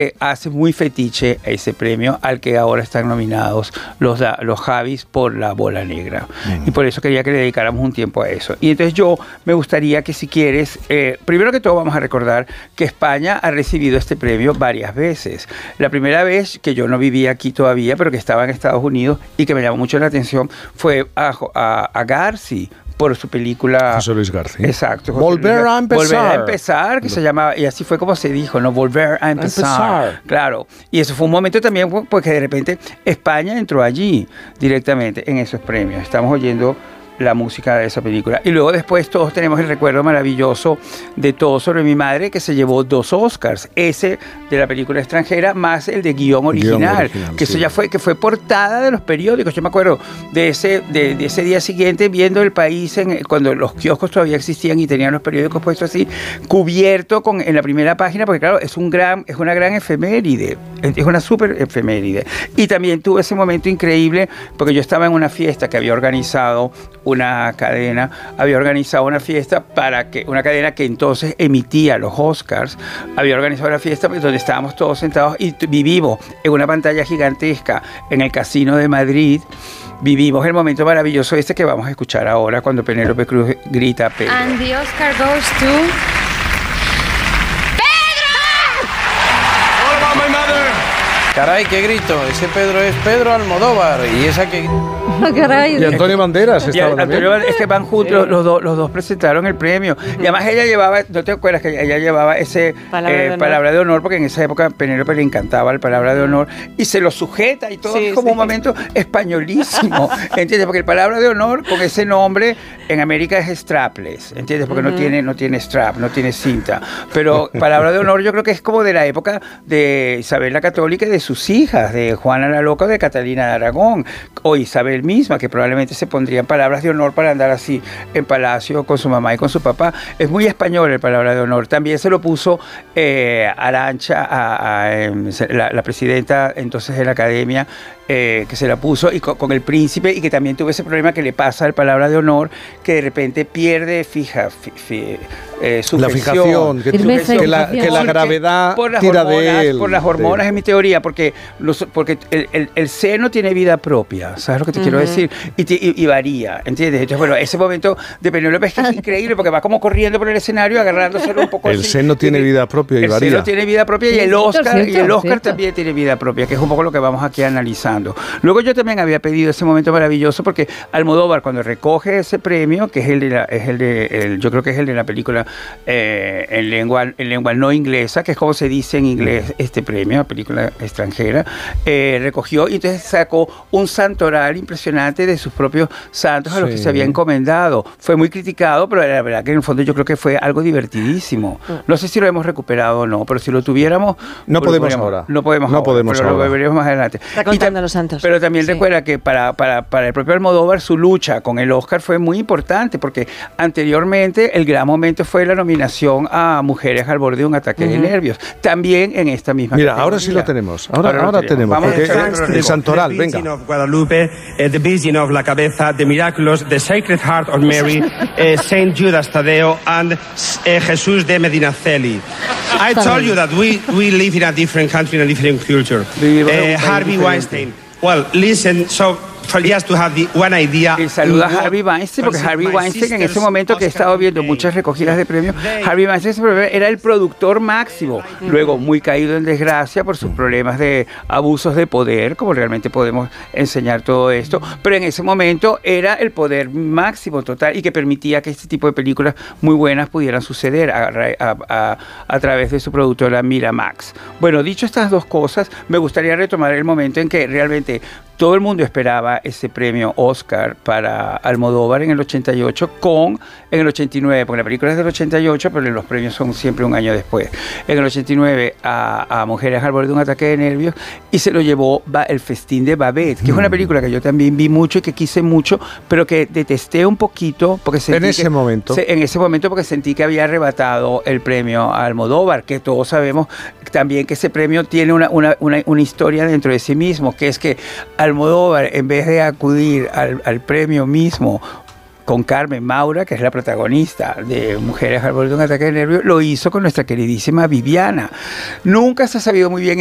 hace muy fetiche a ese premio al que ahora están nominados los Javis por La Bola Negra. Y por eso quería que le dedicáramos un tiempo a eso. Y entonces yo me gustaría que, si quieres, primero que todo vamos a recordar que España ha recibido este premio varias veces. La primera vez, que yo no vivía aquí todavía, pero que estaba en Estados Unidos y que me llamó mucho la atención, fue a Garci, por su película José Luis García. Exacto. Volver a empezar. Volver a empezar, que se llamaba, y así fue como se dijo, ¿no? Volver a empezar. Claro. Y eso fue un momento también porque de repente España entró allí directamente en esos premios. Estamos oyendo la música de esa película. Y luego después todos tenemos el recuerdo maravilloso de Todo sobre mi madre, que se llevó 2 Oscars. Ese de la película extranjera más el de guión original, que eso ya fue, que fue portada de los periódicos. Yo me acuerdo de ese día siguiente viendo El País, cuando los kioscos todavía existían y tenían los periódicos puestos así, cubierto en la primera página, porque claro, es una gran efeméride, es una súper efeméride. Y también tuve ese momento increíble, porque yo estaba en una fiesta que había organizado una cadena, había organizado una fiesta una cadena que entonces emitía los Oscars, había organizado una fiesta donde estábamos todos sentados y vivimos en una pantalla gigantesca en el Casino de Madrid. Vivimos el momento maravilloso que vamos a escuchar ahora, cuando Penélope Cruz grita Pedro. And the Oscar goes to... Caray, qué grito. Ese Pedro es Pedro Almodóvar. Y esa que... Y Antonio Banderas estaba también. Es que van juntos, los dos presentaron el premio. Y además ella llevaba, ¿no te acuerdas que ella llevaba ese palabra de honor? Porque en esa época a Penélope le encantaba el palabra de honor y se lo sujeta y todo, es como un momento españolísimo, ¿entiendes? Porque el palabra de honor con ese nombre en América es strapless, ¿entiendes? Porque no tiene strap, no tiene cinta. Pero palabra de honor yo creo que es como de la época de Isabel la Católica y de sus hijas, de Juana la Loca o de Catalina de Aragón, o Isabel misma, que probablemente se pondrían palabras de honor para andar así en palacio con su mamá y con su papá. Es muy español el palabra de honor. También se lo puso Arantxa, la presidenta entonces de la academia, que se la puso y con el príncipe, y que también tuvo ese problema que le pasa al palabra de honor, que de repente pierde su la fijación, que la gravedad tira de él. Por las hormonas, es mi teoría, porque el seno tiene vida propia, ¿sabes lo que te quiero decir? Y varía, ¿entiendes? Entonces, bueno, ese momento de Penélope es increíble, porque va como corriendo por el escenario, agarrándose un poco el así. Seno tiene vida propia y varía. El seno tiene vida propia y el Oscar también tiene vida propia, que es un poco lo que vamos aquí analizando. Luego yo también había pedido ese momento maravilloso, porque Almodóvar, cuando recoge ese premio, que es yo creo que es el de la película en lengua no inglesa, que es como se dice en inglés este premio, película extranjera, recogió y entonces sacó un santoral impresionante de sus propios santos a los que se había encomendado. Fue muy criticado, pero la verdad que en el fondo yo creo que fue algo divertidísimo. No sé si lo hemos recuperado o no, pero si lo tuviéramos... No podemos ahora. No podemos ahora, pero lo veremos más adelante. Está contando los santos. Pero también recuerda que para el propio Almodóvar su lucha con el Oscar fue muy importante, porque anteriormente el gran momento fue la nominación a Mujeres al borde de un ataque de nervios. También en esta misma categoría. Ahora sí lo tenemos. Ahora tenemos. El santoral, venga. The Virgin of Guadalupe, the Virgin of la Cabeza, the Miraculous, the Sacred Heart of Mary, Saint Judas Tadeo, and Jesús de Medinaceli. I told you that we live in a different country, in a different culture. Harvey Weinstein. Well, listen, so just to have one idea. Y saluda a Harvey Weinstein, porque Harvey Weinstein en ese momento que he estado viendo muchas recogidas de premios, Harvey Weinstein era el productor máximo, luego muy caído en desgracia por sus problemas de abusos de poder, como realmente podemos enseñar todo esto, pero en ese momento era el poder máximo total y que permitía que este tipo de películas muy buenas pudieran suceder a través de su productora Miramax. Bueno, dicho estas dos cosas, me gustaría retomar el momento en que realmente todo el mundo esperaba ese premio Oscar para Almodóvar en el 88 en el 89, porque la película es del 88, pero los premios son siempre un año después. En el 89 a Mujeres al borde de un ataque de nervios, y se lo llevó el Festín de Babette, que es una película que yo también vi mucho y que quise mucho, pero que detesté un poquito porque sentí en ese momento porque sentí que había arrebatado el premio a Almodóvar, que todos sabemos también que ese premio tiene una historia dentro de sí mismo, que es que Almodóvar, en vez de acudir al premio mismo con Carmen Maura, que es la protagonista de Mujeres al borde de un ataque de nervios, lo hizo con nuestra queridísima Viviana. Nunca se ha sabido muy bien